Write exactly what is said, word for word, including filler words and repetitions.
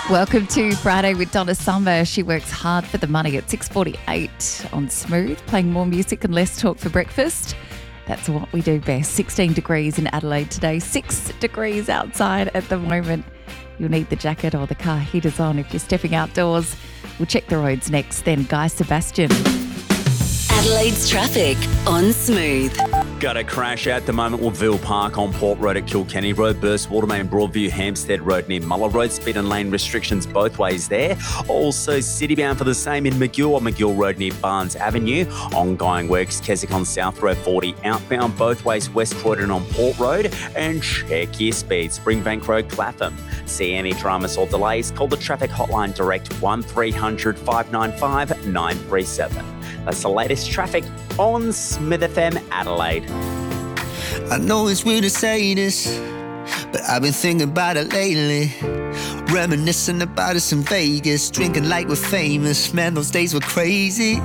Welcome to Friday with Donna Summer. She works hard for the money at six forty-eight on Smooth, playing more music and less talk for breakfast. That's what we do best. sixteen degrees in Adelaide today, six degrees outside at the moment. You'll need the jacket or the car heaters on if you're stepping outdoors. We'll check the roads next, then Guy Sebastian. Adelaide's traffic on Smooth. Got a crash at the moment with Ville Park on Port Road at Kilkenny Road, Burst Watermain, Broadview, Hampstead Road near Muller Road. Speed and lane restrictions both ways there. Also citybound for the same in McGill on McGill Road near Barnes Avenue. Ongoing works Keswick on South Road forty outbound both ways West Croydon on Port Road. And check your speed. Springbank Road, Clapham. See any dramas or delays? Call the traffic hotline direct one three hundred five nine five nine three seven. That's the latest traffic on Smith F M Adelaide. I know it's weird to say this, but I've been thinking about it lately. Reminiscing about us in Vegas, drinking like we're famous. Man, those days were crazy.